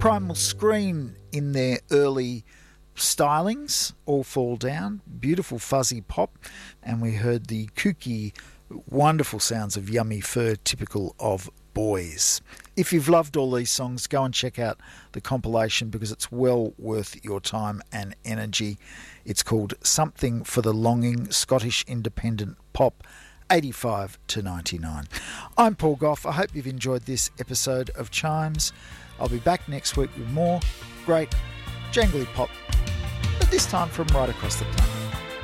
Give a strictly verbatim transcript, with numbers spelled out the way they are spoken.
Primal Screen in their early stylings, All Fall Down, beautiful fuzzy pop, and we heard the kooky, wonderful sounds of Yummy Fur, typical of Boys. If you've loved all these songs, go and check out the compilation because it's well worth your time and energy. It's called Something for the Longing, Scottish Independent Pop, eighty-five to ninety-nine. I'm Paul Gough. I hope you've enjoyed this episode of Chimes. I'll be back next week with more great jangly pop, but this time from right across the planet.